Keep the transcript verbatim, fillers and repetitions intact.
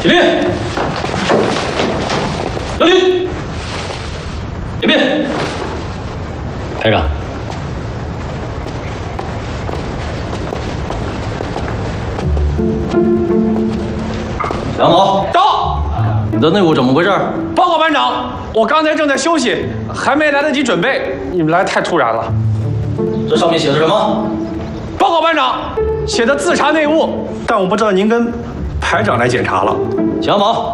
起立，刘军，迎宾。排长，杨某到。 你的内务怎么回事？ 报告班长，我刚才正在休息，还没来得及准备，你们来太突然了。 这上面写的什么？ 报告班长，写的自查内务，但我不知道您跟排长来检查了。 蒋某。